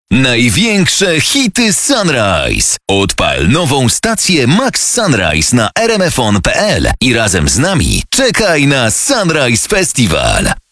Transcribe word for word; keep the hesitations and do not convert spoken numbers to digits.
Największe hity Sunrise. Odpal nową stację Max Sunrise na r m f on kropka p l i razem z nami czekaj na Sunrise Festival.